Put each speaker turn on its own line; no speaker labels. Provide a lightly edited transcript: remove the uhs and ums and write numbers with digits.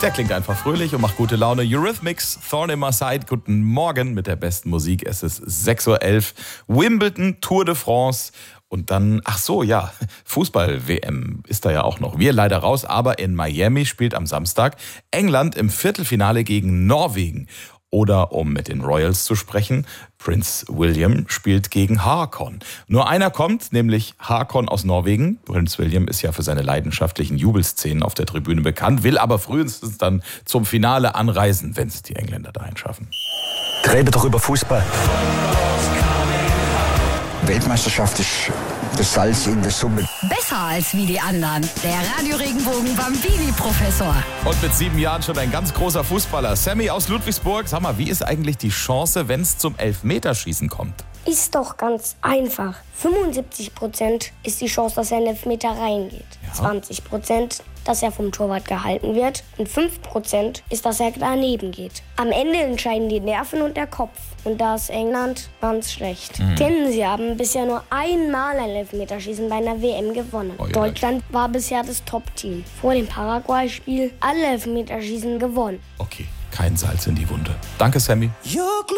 Der klingt einfach fröhlich und macht gute Laune. Eurythmics, Thorn in My Side. Guten Morgen mit der besten Musik. Es ist 6:11 Uhr. Wimbledon, Tour de France. Und dann, Fußball-WM ist da ja auch noch. Wir leider raus, aber in Miami spielt am Samstag England im Viertelfinale gegen Norwegen. Oder, um mit den Royals zu sprechen, Prince William spielt gegen Haakon. Nur einer kommt, nämlich Haakon aus Norwegen. Prince William ist ja für seine leidenschaftlichen Jubelszenen auf der Tribüne bekannt, will aber frühestens dann zum Finale anreisen, wenn es die Engländer dahin schaffen.
Rede doch über Fußball. Weltmeisterschaft ist das Salz in der Suppe.
Besser als wie die anderen. Der Radio Regenbogen Bambini-Professor.
Und mit 7 Jahren schon ein ganz großer Fußballer. Sammy aus Ludwigsburg. Sag mal, wie ist eigentlich die Chance, wenn es zum Elfmeterschießen kommt?
Ist doch ganz einfach. 75% ist die Chance, dass er in den Elfmeter reingeht.
Ja.
20%, dass er vom Torwart gehalten wird. Und 5% ist, dass er daneben geht. Am Ende entscheiden die Nerven und der Kopf. Und da ist England ganz schlecht. Denn sie haben bisher nur einmal ein Elfmeterschießen bei einer WM gewonnen.
Oh ja.
Deutschland war bisher das Top-Team. Vor dem Paraguay-Spiel alle Elfmeterschießen gewonnen.
Okay, kein Salz in die Wunde. Danke, Sammy.